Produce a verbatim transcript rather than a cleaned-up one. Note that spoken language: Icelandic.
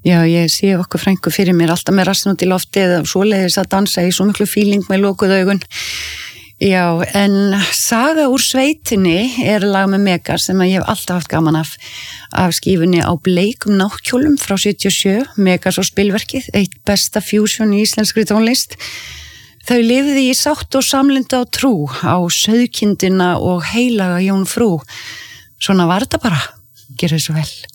Já, ég sé okkur frænku fyrir mér alltaf með rassinn út í lofti eða svoleiðis að dansa í svo miklu fíling með lokuð augun. Já, en Saga úr sveitinni er lag með Megas sem ég hef alltaf haft gaman af, af skífunni Á bleikum náttkjólum frá sjötíu og sjö, Megas og spilverkið, eitt besta fusion í íslenskri tónlist. Þau lifði í sátt og samlinda og trú á sauðkindina og heilaga jómfrú. Svona var þetta bara, gerðu svo vel.